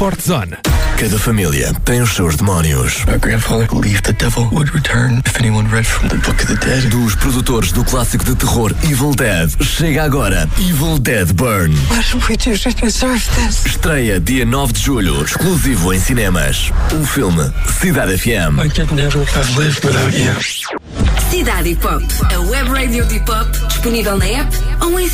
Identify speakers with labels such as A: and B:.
A: Sport Zone.
B: Cada família tem os seus demónios.
C: My grandfather believed the devil would return if anyone read from the Book of the Dead.
B: Dos produtores do clássico de terror Evil Dead, chega agora Evil Dead Burn.
C: What did we do to deserve this?
B: Estreia dia 9 de julho, exclusivo em cinemas. Um filme Cidade FM.
C: I could never have lived without you.
D: Cidade Hip Hop, a web radio de hip hop disponível na app ou em